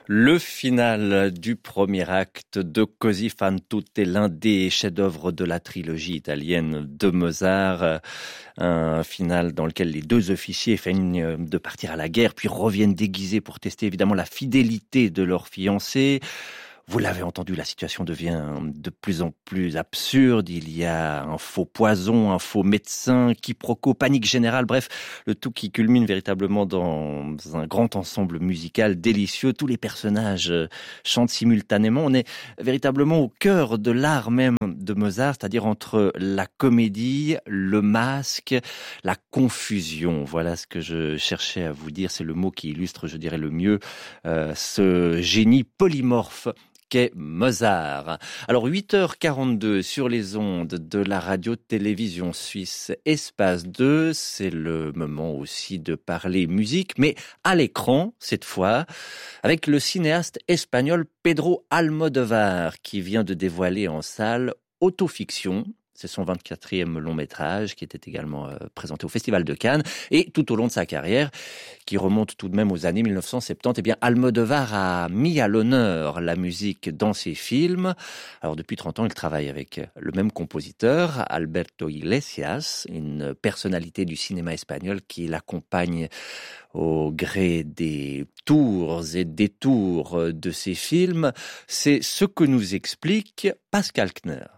Le final du premier acte de Così fan tutte, l'un des chefs-d'œuvre de la trilogie italienne de Mozart. Un final dans lequel les deux officiers feignent de partir à la guerre, puis reviennent déguisés pour tester évidemment la fidélité de leur fiancé. Vous l'avez entendu, la situation devient de plus en plus absurde. Il y a un faux poison, un faux médecin, quiproquo, panique générale. Bref, le tout qui culmine véritablement dans un grand ensemble musical délicieux. Tous les personnages chantent simultanément. On est véritablement au cœur de l'art même de Mozart, c'est-à-dire entre la comédie, le masque, la confusion. Voilà ce que je cherchais à vous dire. C'est le mot qui illustre, je dirais, le mieux ce génie polymorphe qu'est Mozart. Alors 8h42 sur les ondes de la radio-télévision suisse Espace 2, c'est le moment aussi de parler musique, mais à l'écran cette fois, avec le cinéaste espagnol Pedro Almodóvar qui vient de dévoiler en salle Autofiction. C'est son 24e long métrage qui était également présenté au Festival de Cannes. Et tout au long de sa carrière, qui remonte tout de même aux années 1970, eh bien, Almodóvar a mis à l'honneur la musique dans ses films. Alors, depuis 30 ans, il travaille avec le même compositeur, Alberto Iglesias, une personnalité du cinéma espagnol qui l'accompagne au gré des tours et détours de ses films. C'est ce que nous explique Pascal Kner.